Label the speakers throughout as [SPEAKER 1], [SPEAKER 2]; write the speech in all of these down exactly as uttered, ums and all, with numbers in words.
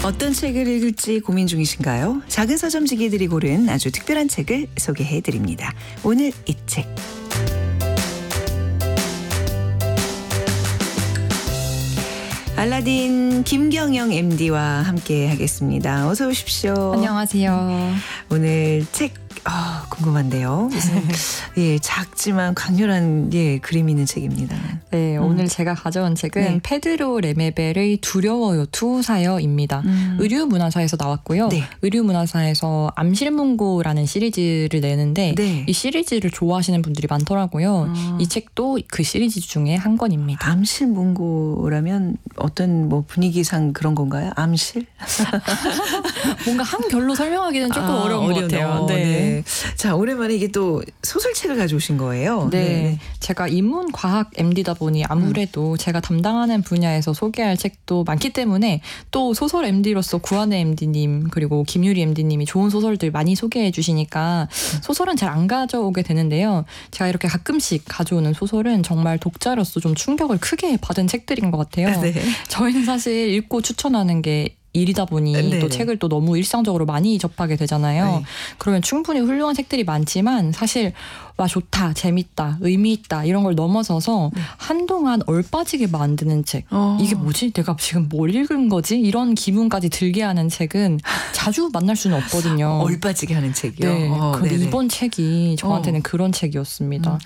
[SPEAKER 1] 어떤 책을 읽을지 고민 중이신가요? 작은 서점지기들이 고른 아주 특별한 책을 소개해드립니다. 오늘 이 책. 알라딘 김경영 엠디와 함께 하겠습니다. 어서 오십시오.
[SPEAKER 2] 안녕하세요.
[SPEAKER 1] 오늘 책 아, 궁금한데요. 무슨 예, 작지만 강렬한 예, 그림이 있는 책입니다.
[SPEAKER 2] 네,
[SPEAKER 1] 음.
[SPEAKER 2] 오늘 제가 가져온 책은
[SPEAKER 1] 네.
[SPEAKER 2] 페드로 레메벨의 두려워요 투사여입니다.
[SPEAKER 1] 음.
[SPEAKER 2] 의류문화사에서 나왔고요.
[SPEAKER 1] 네.
[SPEAKER 2] 의류문화사에서 암실문고라는 시리즈를 내는데
[SPEAKER 1] 네.
[SPEAKER 2] 이 시리즈를 좋아하시는 분들이 많더라고요.
[SPEAKER 1] 어.
[SPEAKER 2] 이 책도 그 시리즈 중에 한 권입니다.
[SPEAKER 1] 암실문고라면 어떤 뭐 분위기상 그런 건가요? 암실?
[SPEAKER 2] 뭔가 한결로 설명하기는 조금
[SPEAKER 1] 아,
[SPEAKER 2] 어려운 것
[SPEAKER 1] 어려워요.
[SPEAKER 2] 같아요. 네.
[SPEAKER 1] 네. 자, 오랜만에 이게 또 소설책을 가져오신 거예요.
[SPEAKER 2] 네.
[SPEAKER 1] 네.
[SPEAKER 2] 제가 인문과학 엠디다 보니 아무래도 음. 제가 담당하는 분야에서 소개할 책도 많기 때문에 또 소설 엠디로서 구한의 엠디님 그리고 김유리 엠디님이 좋은 소설들 많이 소개해 주시니까 소설은 잘 안 가져오게 되는데요. 제가 이렇게 가끔씩 가져오는 소설은 정말 독자로서 좀 충격을 크게 받은 책들인 것 같아요.
[SPEAKER 1] 네.
[SPEAKER 2] 저희는 사실 읽고 추천하는 게 일이다 보니
[SPEAKER 1] 네네.
[SPEAKER 2] 또 책을 또 너무 일상적으로 많이 접하게 되잖아요.
[SPEAKER 1] 네.
[SPEAKER 2] 그러면 충분히 훌륭한 책들이 많지만 사실 와 좋다, 재밌다, 의미 있다 이런 걸 넘어서서 네. 한동안 얼빠지게 만드는 책.
[SPEAKER 1] 어.
[SPEAKER 2] 이게 뭐지? 내가 지금 뭘 읽은 거지? 이런 기분까지 들게 하는 책은 자주 만날 수는 없거든요.
[SPEAKER 1] 얼빠지게 하는 책이요?
[SPEAKER 2] 네.
[SPEAKER 1] 어,
[SPEAKER 2] 근데
[SPEAKER 1] 네네.
[SPEAKER 2] 이번 책이 저한테는
[SPEAKER 1] 어.
[SPEAKER 2] 그런 책이었습니다.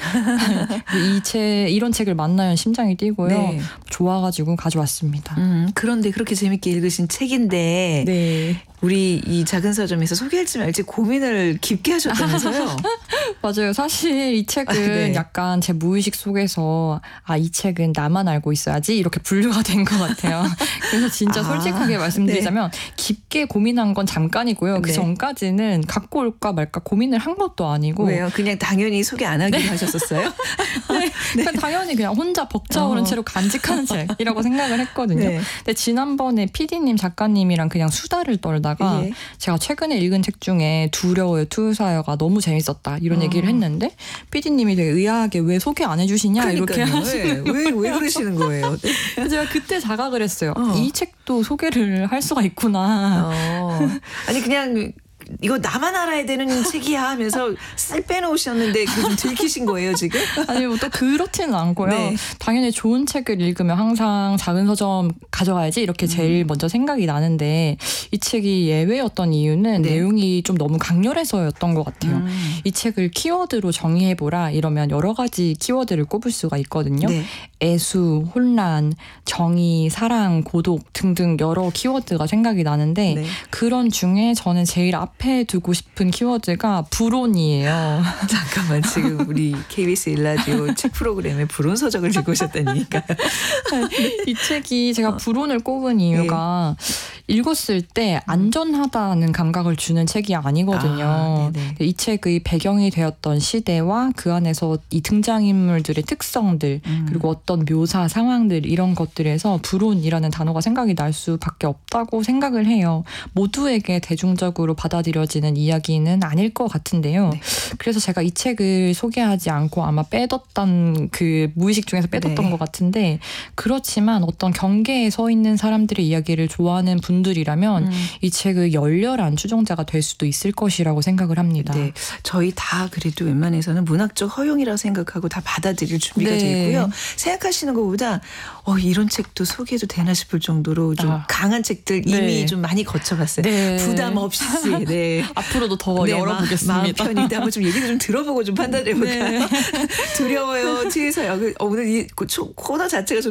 [SPEAKER 2] 음. 이 책, 이런 책을 만나면 심장이 뛰고요. 네. 좋아가지고 가져왔습니다.
[SPEAKER 1] 음, 그런데 그렇게 재밌게 읽으신 책인데
[SPEAKER 2] 네.
[SPEAKER 1] 우리 이 작은 서점에서 소개할지 말지 고민을 깊게 하셨다면서요?
[SPEAKER 2] 맞아요. 사실 이 책은
[SPEAKER 1] 아, 네.
[SPEAKER 2] 약간 제 무의식 속에서 아, 이 책은 나만 알고 있어야지 이렇게 분류가 된 것 같아요. 그래서 진짜
[SPEAKER 1] 아,
[SPEAKER 2] 솔직하게 말씀드리자면 네. 깊게 고민한 건 잠깐이고요. 그
[SPEAKER 1] 네.
[SPEAKER 2] 전까지는 갖고 올까 말까 고민을 한 것도 아니고.
[SPEAKER 1] 왜요? 그냥 당연히 소개 안 하기로
[SPEAKER 2] 네.
[SPEAKER 1] 하셨었어요?
[SPEAKER 2] 네. 그러니까 당연히 그냥 혼자 벅차오른
[SPEAKER 1] 어.
[SPEAKER 2] 채로 간직하는 책이라고 생각을 했거든요.
[SPEAKER 1] 네.
[SPEAKER 2] 근데 지난번에 피디님 작가님이랑 그냥 수다를 떨다가
[SPEAKER 1] 예.
[SPEAKER 2] 제가 최근에 읽은 책 중에 두려워요 투사여가 너무 재밌었다 이런
[SPEAKER 1] 어.
[SPEAKER 2] 얘기를 했는데 피디님이 되게 의아하게 왜 소개 안 해주시냐
[SPEAKER 1] 그러니까요.
[SPEAKER 2] 이렇게 하시는
[SPEAKER 1] 왜, 왜, 왜 그러시는 거예요?
[SPEAKER 2] 네. 제가 그때 자각을 했어요.
[SPEAKER 1] 어.
[SPEAKER 2] 이 책도 소개를 할 수가 있구나.
[SPEAKER 1] 어. 아니 그냥 이거 나만 알아야 되는 책이야 하면서 쓸 빼놓으셨는데 그게 좀 들키신 거예요 지금?
[SPEAKER 2] 아니 뭐 또 그렇지는 않고요.
[SPEAKER 1] 네.
[SPEAKER 2] 당연히 좋은 책을 읽으면 항상 작은 서점 가져가야지 이렇게 제일 음. 먼저 생각이 나는데 이 책이 예외였던 이유는
[SPEAKER 1] 네.
[SPEAKER 2] 내용이 좀 너무 강렬해서였던 것 같아요.
[SPEAKER 1] 음.
[SPEAKER 2] 이 책을 키워드로 정의해보라 이러면 여러 가지 키워드를 꼽을 수가 있거든요.
[SPEAKER 1] 네.
[SPEAKER 2] 애수, 혼란, 정의, 사랑, 고독 등등 여러 키워드가 생각이 나는데
[SPEAKER 1] 네.
[SPEAKER 2] 그런 중에 저는 제일 앞에 두고 싶은 키워드가 불온이에요.
[SPEAKER 1] 잠깐만 지금 우리 케이비에스 일 라디오 책 프로그램에 불온 서적을 들고 오셨다니까요.
[SPEAKER 2] 이 책이 제가 불온을 꼽은 이유가 네. 읽었을 때 안전하다는 감각을 주는 책이 아니거든요.
[SPEAKER 1] 아,
[SPEAKER 2] 이 책의 배경이 되었던 시대와 그 안에서 이 등장인물들의 특성들 음. 그리고 어떤 묘사 상황들 이런 것들에서 불온이라는 단어가 생각이 날 수밖에 없다고 생각을 해요. 모두에게 대중적으로 받아들여지는 이야기는 아닐 것 같은데요. 네. 그래서 제가 이 책을 소개하지 않고 아마 빼뒀던 그 무의식 중에서 빼뒀던 네. 것 같은데 그렇지만 어떤 경계에 서 있는 사람들의 이야기를 좋아하는 분들이라면 음. 이 책의 열렬한 추종자가 될 수도 있을 것이라고 생각을 합니다.
[SPEAKER 1] 네, 저희 다 그래도 웬만해서는 문학적 허용이라고 생각하고 다 받아들일 준비가
[SPEAKER 2] 네.
[SPEAKER 1] 돼 있고요. 생각하시는 것보다 어, 이런 책도 소개해도 되나 싶을 정도로 좀 아. 강한 책들 이미 네. 좀 많이 거쳐봤어요. 네. 부담 없이. 네.
[SPEAKER 2] 앞으로도 더
[SPEAKER 1] 네,
[SPEAKER 2] 열어보겠습니다.
[SPEAKER 1] 마음 편히 한번 좀 얘기를 좀 들어보고 좀 판단해볼까요? 네. 두려워요. 뒤에서요. 오늘 이 코너 자체가 좀